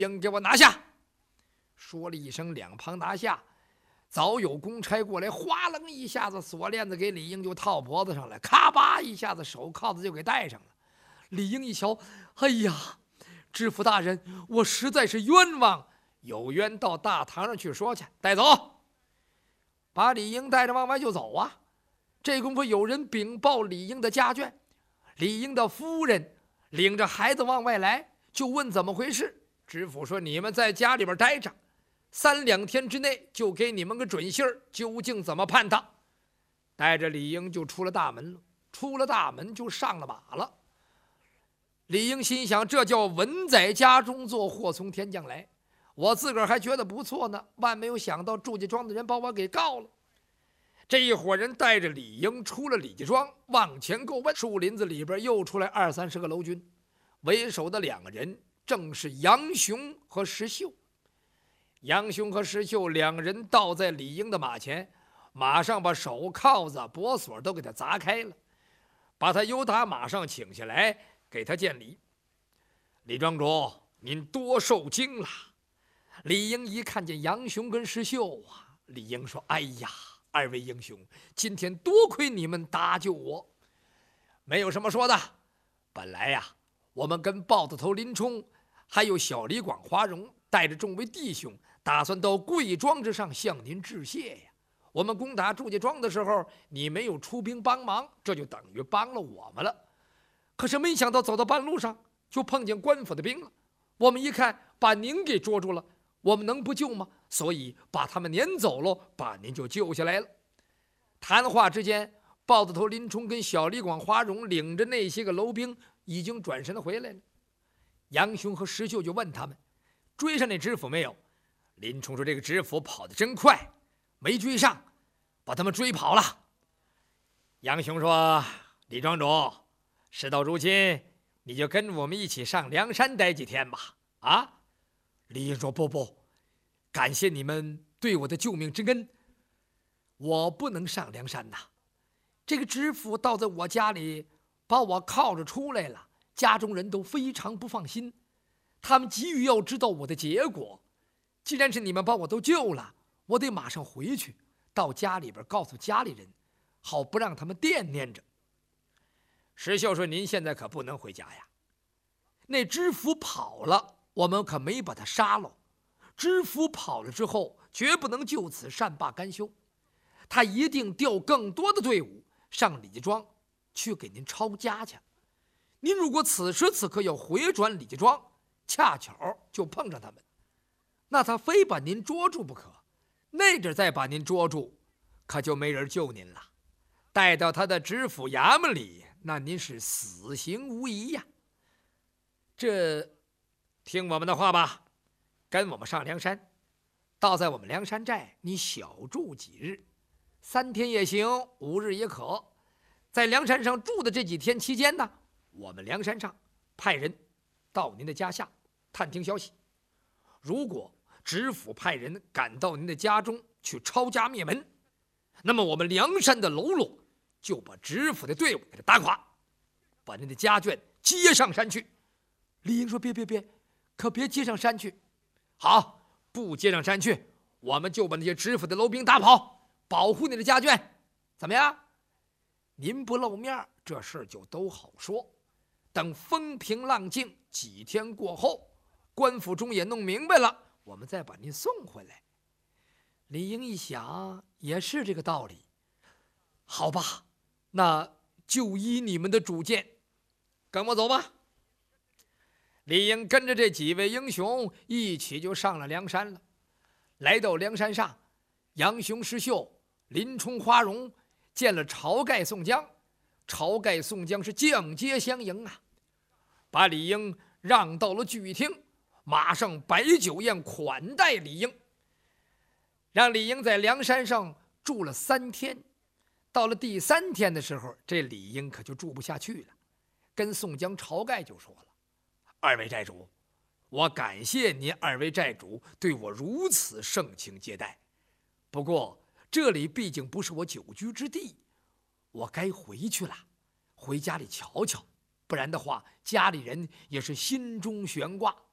应给我拿下！说了一声，两旁拿下。早有公差过来，哗楞一下子锁链子给李应就套脖子上了，咔吧一下子手铐子就给戴上了。李应一瞧，哎呀，知府大人，我实在是冤枉，有冤到大堂上去说去，带走。把李应带着往外就走啊。这功夫有人禀报李应的家眷，李应的夫人领着孩子往外来，就问怎么回事。知府说：“你们在家里边待着，3、2天之内就给你们个准信儿，究竟怎么判他？”带着李应就出了大门了，出了大门就上了马了。李应心想：这叫稳在家中坐，祸从天降来。我自个儿还觉得不错呢，万没有想到祝家庄的人把我给告了。这一伙人带着李应出了李家庄，往前够问，树林子里边又出来20、30个楼军，为首的2个人正是杨雄和石秀。杨雄和石秀2人倒在李应的马前，马上把手铐子、脖锁都给他砸开了，把他由打马上请下来，给他见礼。李庄主，您多受惊了。李应一看见杨雄跟石秀啊，李应说：“哎呀，2位英雄，今天多亏你们搭救我。没有什么说的，本来呀，我们跟豹子头林冲还有小李广花荣带着众位弟兄，打算到贵庄之上向您致谢呀。我们攻打祝家庄的时候，你没有出兵帮忙，这就等于帮了我们了。可是没想到走到半路上，就碰见官府的兵了。我们一看，把您给捉住了，我们能不救吗？所以把他们撵走了，把您就救下来了。”谈话之间，豹子头林冲跟小李广花荣领着那些个楼兵已经转身回来了。杨雄和石秀就问他们：“追上那知府没有？”林冲说：“这个知府跑得真快，没追上，把他们追跑了。”杨雄说：“李庄主，事到如今，你就跟我们一起上梁山待几天吧。”啊！李应说：“不，感谢你们对我的救命之恩，我不能上梁山呐。这个知府倒在我家里，把我铐着出来了，家中人都非常不放心，他们急于要知道我的结果。既然是你们把我都救了，我得马上回去，到家里边告诉家里人，好不让他们惦念着。”石秀说：“您现在可不能回家呀，那知府跑了，我们可没把他杀了。知府跑了之后，绝不能就此善罢甘休，他一定调更多的队伍上李家庄去给您抄家去。您如果此时此刻要回转李家庄，恰巧就碰上他们，那他非把您捉住不可。那阵再把您捉住，可就没人救您了。带到他的知府衙门里，那您是死刑无疑呀。这，听我们的话吧，跟我们上梁山，到在我们梁山寨，你小住几日，3天也行，5日也可。在梁山上住的这几天期间呢，我们梁山上派人到您的家下探听消息。如果知府派人赶到您的家中去抄家灭门，那么我们梁山的喽啰就把知府的队伍给他打垮，把您的家眷接上山去。李应说：“别，可别接上山去。好，不接上山去，我们就把那些知府的楼兵打跑，保护你的家眷，怎么样？您不露面，这事儿就都好说。等风平浪静，几天过后，官府中也弄明白了，我们再把您送回来。”李应一想，也是这个道理。好吧，那就依你们的主见，跟我走吧。李应跟着这几位英雄一起就上了梁山了。来到梁山上，杨雄、石秀、林冲、花荣见了晁盖、宋江。晁盖、宋江是降阶相迎啊，把李应让到了聚义厅，马上摆酒宴款待李应，让李应在梁山上住了3天。到了第3天的时候，这李应可就住不下去了，跟宋江、晁盖就说了：“2位寨主，我感谢您2位寨主对我如此盛情接待，不过这里毕竟不是我久居之地，我该回去了，回家里瞧瞧，不然的话家里人也是心中悬挂。